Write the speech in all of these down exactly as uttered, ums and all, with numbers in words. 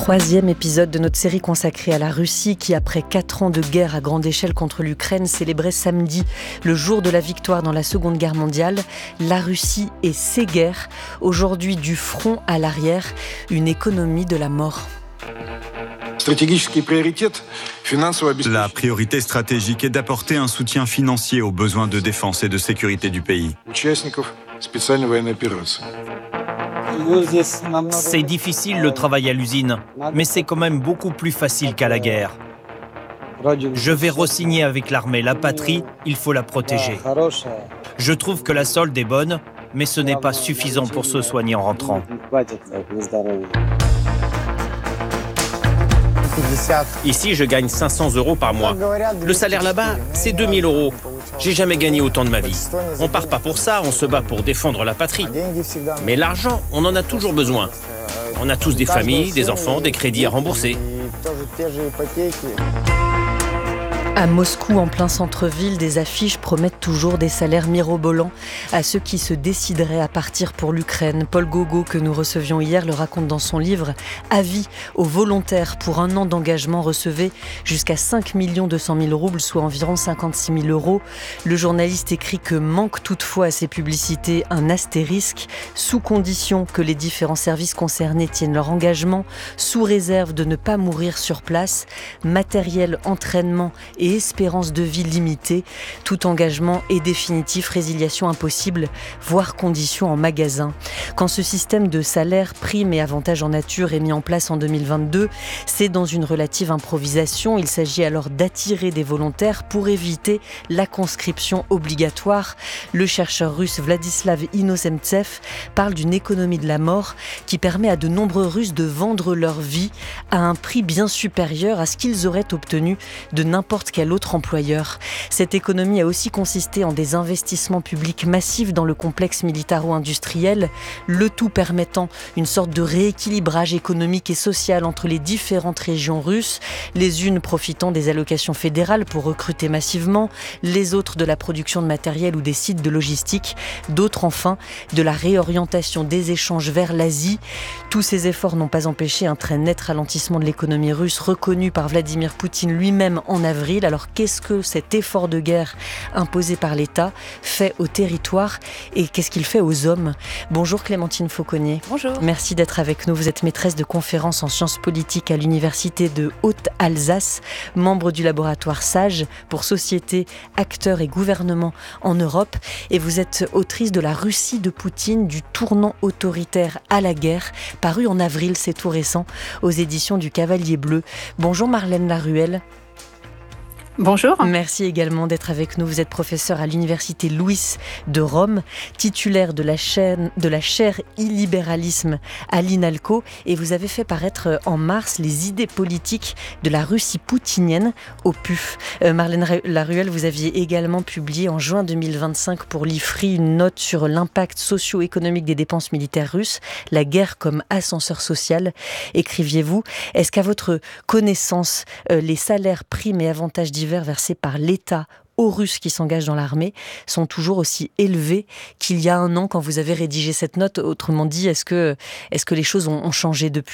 Troisième épisode de notre série consacrée à la Russie qui, après quatre ans de guerre à grande échelle contre l'Ukraine, célébrait samedi le jour de la victoire dans la Seconde Guerre mondiale. La Russie et ses guerres, aujourd'hui du front à l'arrière, une économie de la mort. La priorité stratégique est d'apporter un soutien financier aux besoins de défense et de sécurité du pays. C'est difficile le travail à l'usine, mais c'est quand même beaucoup plus facile qu'à la guerre. Je vais re-signer avec l'armée. La patrie, il faut la protéger. Je trouve que la solde est bonne, mais ce n'est pas suffisant pour se soigner en rentrant. Ici, je gagne cinq cents euros par mois. Le salaire là-bas, c'est deux mille euros. J'ai jamais gagné autant de ma vie. On part pas pour ça, on se bat pour défendre la patrie. Mais l'argent, on en a toujours besoin. On a tous des familles, des enfants, des crédits à rembourser. À Moscou, en plein centre-ville, des affiches promettent toujours des salaires mirobolants à ceux qui se décideraient à partir pour l'Ukraine. Paul Gogo, que nous recevions hier, le raconte dans son livre « Avis aux volontaires pour un an d'engagement, recevez jusqu'à cinq millions deux cent mille roubles, soit environ cinquante-six mille euros ». Le journaliste écrit que manque toutefois à ces publicités un astérisque, sous condition que les différents services concernés tiennent leur engagement, sous réserve de ne pas mourir sur place, matériel, entraînement et et espérance de vie limitée, tout engagement est définitif, résiliation impossible, voire condition en magasin. Quand ce système de salaire, primes et avantages en nature est mis en place en deux mille vingt-deux, c'est dans une relative improvisation. Il s'agit alors d'attirer des volontaires pour éviter la conscription obligatoire. Le chercheur russe Vladislav Inozemtsev parle d'une économie de la mort qui permet à de nombreux Russes de vendre leur vie à un prix bien supérieur à ce qu'ils auraient obtenu de n'importe quel autre employeur. Cette économie a aussi consisté en des investissements publics massifs dans le complexe militaro-industriel, le tout permettant une sorte de rééquilibrage économique et social entre les différentes régions russes, les unes profitant des allocations fédérales pour recruter massivement, les autres de la production de matériel ou des sites de logistique, d'autres enfin de la réorientation des échanges vers l'Asie. Tous ces efforts n'ont pas empêché un très net ralentissement de l'économie russe reconnu par Vladimir Poutine lui-même en avril. Alors qu'est-ce que cet effort de guerre imposé par l'État fait au territoire et qu'est-ce qu'il fait aux hommes ? Bonjour Clémentine Fauconnier. Bonjour. Merci d'être avec nous. Vous êtes maîtresse de conférences en sciences politiques à l'université de Haute-Alsace, membre du laboratoire SAGE pour société, acteurs et gouvernement en Europe. Et vous êtes autrice de La Russie de Poutine, du tournant autoritaire à la guerre, paru en avril, c'est tout récent, aux éditions du Cavalier Bleu. Bonjour Marlène Laruelle. Bonjour. Merci également d'être avec nous. Vous êtes professeur à l'université Louis de Rome, titulaire de la, chaîne, de la chaire illibéralisme à l'INALCO et vous avez fait paraître en mars les idées politiques de la Russie poutinienne au P U F. Euh, Marlène Laruelle, vous aviez également publié en juin deux mille vingt-cinq pour l'I F R I une note sur l'impact socio-économique des dépenses militaires russes, la guerre comme ascenseur social. Écriviez-vous, est-ce qu'à votre connaissance, euh, les salaires, primes et avantages divers versés par l'État aux Russes qui s'engagent dans l'armée sont toujours aussi élevés qu'il y a un an quand vous avez rédigé cette note? Autrement dit, est-ce que, est-ce que les choses ont, ont changé depuis ?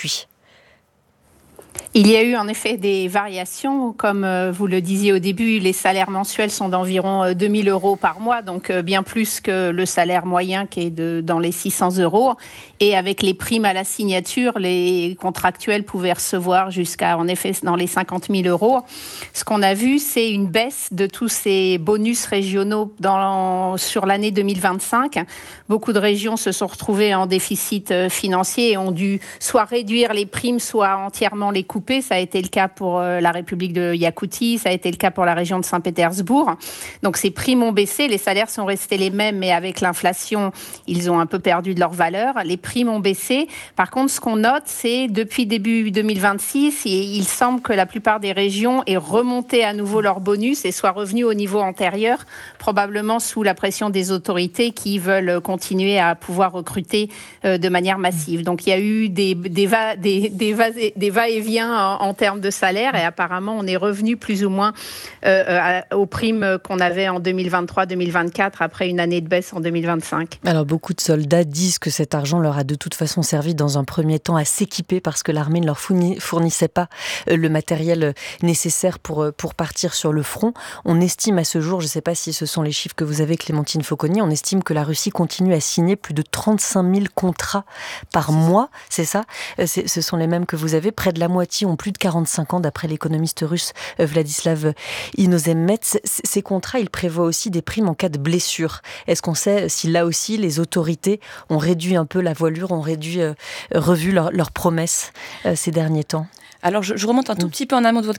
Il y a eu en effet des variations. Comme vous le disiez au début, les salaires mensuels sont d'environ deux mille euros par mois, donc bien plus que le salaire moyen qui est de, dans les six cents euros. Et avec les primes à la signature, les contractuels pouvaient recevoir jusqu'à, en effet, dans les cinquante mille euros. Ce qu'on a vu, c'est une baisse de tous ces bonus régionaux dans, sur l'année deux mille vingt-cinq. Beaucoup de régions se sont retrouvées en déficit financier et ont dû soit réduire les primes, soit entièrement les couper. Ça a été le cas pour la République de Yakoutie, ça a été le cas pour la région de Saint-Pétersbourg. Donc ces primes ont baissé, les salaires sont restés les mêmes, mais avec l'inflation, ils ont un peu perdu de leur valeur. Les primes ont baissé. Par contre, ce qu'on note, c'est depuis début deux mille vingt-six, il semble que la plupart des régions aient remonté à nouveau leur bonus et soient revenus au niveau antérieur, probablement sous la pression des autorités qui veulent continuer à pouvoir recruter de manière massive. Donc il y a eu des, des, va, des, des, va, des va-et-vient hein, en, en termes de salaire, et apparemment on est revenu plus ou moins euh, à, aux primes qu'on avait en deux mille vingt-trois deux mille vingt-quatre après une année de baisse en deux mille vingt-cinq. Alors beaucoup de soldats disent que cet argent leur a de toute façon servi dans un premier temps à s'équiper parce que l'armée ne leur fournissait pas le matériel nécessaire pour, pour partir sur le front. On estime à ce jour, je ne sais pas si ce sont les chiffres que vous avez, Clémentine Fauconnier, on estime que la Russie continue à signer plus de trente-cinq mille contrats par mois, c'est ça ? c'est, Ce sont les mêmes que vous avez. Près de la moitié ont plus de quarante-cinq ans d'après l'économiste russe Vladislav Inozemets. Ces contrats, ils prévoient aussi des primes en cas de blessure. Est-ce qu'on sait si là aussi les autorités ont réduit un peu la voilure, ont réduit, euh, revu leurs leur promesses euh, ces derniers temps ? Alors, je, je remonte un tout petit peu en amont de votre